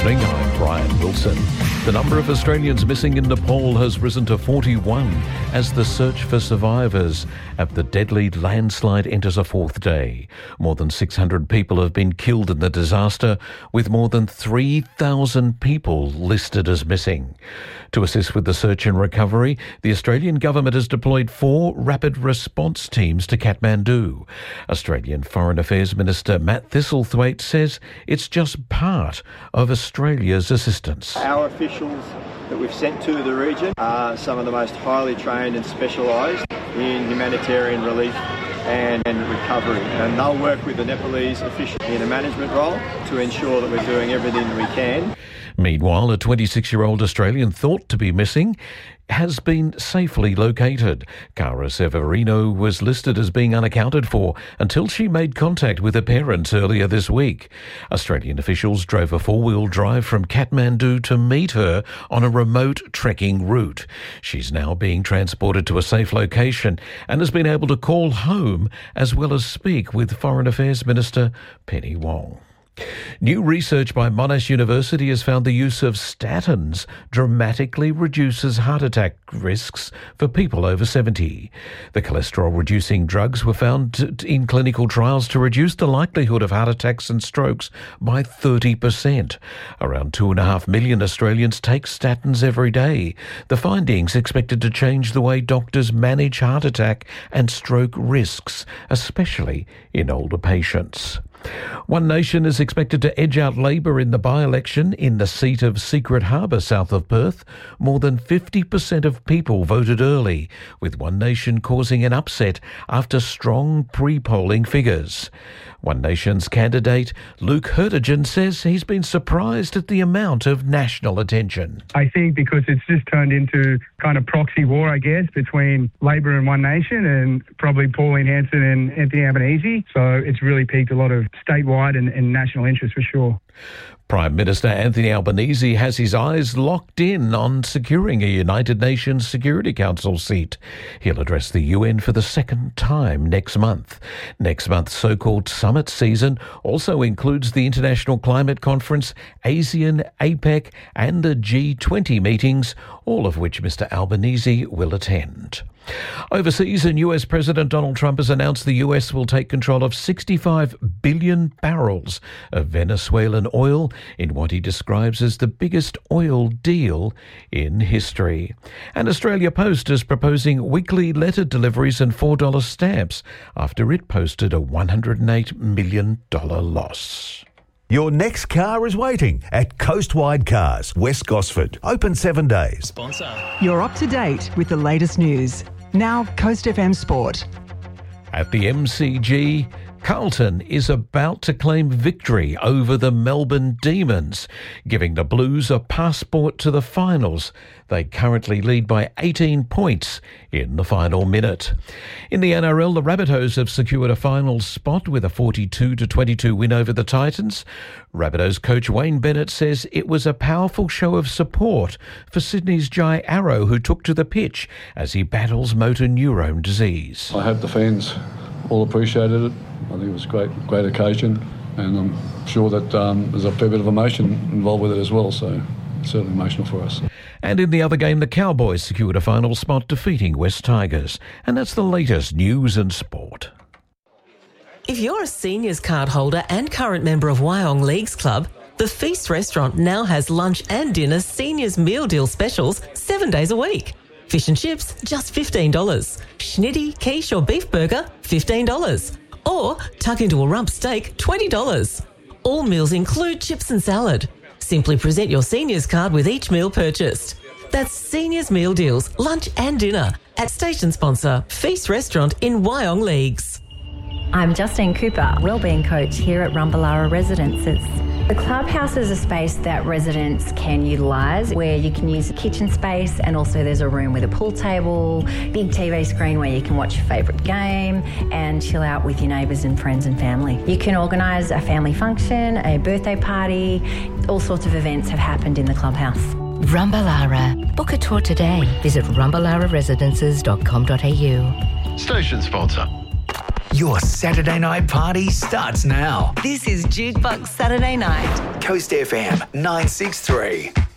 morning, I'm Brian Wilson. The number of Australians missing in Nepal has risen to 41 as the search for survivors of the deadly landslide enters a fourth day. More than 600 people have been killed in the disaster, with more than 3,000 people listed as missing. To assist with the search and recovery, the Australian government has deployed 4 rapid response teams to Kathmandu. Australian Foreign Affairs Minister Matt Thistlethwaite says it's just part of Australia's assistance. Our officials that we've sent to the region are some of the most highly trained and specialised in humanitarian relief and recovery. And they'll work with the Nepalese officials in a management role to ensure that we're doing everything we can. Meanwhile, a 26-year-old Australian thought to be missing has been safely located. Cara Severino was listed as being unaccounted for until she made contact with her parents earlier this week. Australian officials drove a 4-wheel drive from Kathmandu to meet her on a remote trekking route. She's now being transported to a safe location and has been able to call home as well as speak with Foreign Affairs Minister Penny Wong. New research by Monash University has found the use of statins dramatically reduces heart attack risks for people over 70. The cholesterol-reducing drugs were found in clinical trials to reduce the likelihood of heart attacks and strokes by 30%. Around 2.5 million Australians take statins every day. The findings expected to change the way doctors manage heart attack and stroke risks, especially in older patients. One Nation is expected to edge out Labor in the by-election in the seat of Secret Harbour south of Perth. More than 50% of people voted early, with One Nation causing an upset after strong pre-polling figures. One Nation's candidate, Luke Hertigan, says he's been surprised at the amount of national attention. I think because it's just turned into kind of proxy war, I guess, between Labor and One Nation and probably Pauline Hanson and Anthony Albanese. So it's really piqued a lot of statewide and national interest for sure. Prime Minister Anthony Albanese has his eyes locked in on securing a United Nations Security Council seat. He'll address the UN for the second time next month. Next month's so-called summit season also includes the International Climate Conference, ASEAN, APEC and the G20 meetings, all of which Mr Albanese will attend. Overseas, and US President Donald Trump has announced the US will take control of 65 billion barrels of Venezuelan oil in what he describes as the biggest oil deal in history. And Australia Post is proposing weekly letter deliveries and $4 stamps after it posted a $108 million loss. Your next car is waiting at Coastwide Cars, West Gosford. Open 7 days. Sponsor. You're up to date with the latest news. Now, Coast FM Sport. At the MCG, Carlton is about to claim victory over the Melbourne Demons, giving the Blues a passport to the finals. They currently lead by 18 points in the final minute. In the NRL, the Rabbitohs have secured a final spot with a 42-22 win over the Titans. Rabbitohs coach Wayne Bennett says it was a powerful show of support for Sydney's Jai Arrow, who took to the pitch as he battles motor neurone disease. I hope the fans all appreciated it. I think it was a great occasion, and I'm sure that there's a fair bit of emotion involved with it as well, so it's certainly emotional for us. And in the other game, the Cowboys secured a final spot, defeating West Tigers. And that's the latest news and sport. If you're a seniors card holder and current member of Wyong Leagues Club, the Feast restaurant now has lunch and dinner seniors meal deal specials 7 days a week. Fish and chips, just $15. Schnitty, quiche or beef burger, $15. Or tuck into a rump steak, $20. All meals include chips and salad. Simply present your seniors card with each meal purchased. That's Seniors Meal Deals, lunch and dinner at station sponsor Feast Restaurant in Wyong Leagues. I'm Justine Cooper, wellbeing coach here at Rumballara Residences. The clubhouse is a space that residents can utilise, where you can use a kitchen space, and also there's a room with a pool table, big TV screen where you can watch your favourite game and chill out with your neighbours and friends and family. You can organise a family function, a birthday party, all sorts of events have happened in the clubhouse. Rumballara. Book a tour today. Visit rumballararesidences.com.au. Station sponsor. Your Saturday night party starts now. This is Jukebox Saturday Night. Coast FM 963.